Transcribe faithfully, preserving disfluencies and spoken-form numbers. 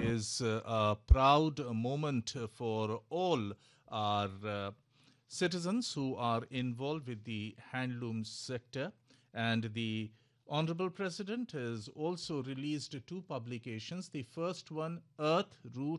is uh, a proud moment for all our uh, citizens who are involved with the handloom sector. And the Honorable President has also released two publications. The first one, Earth, Root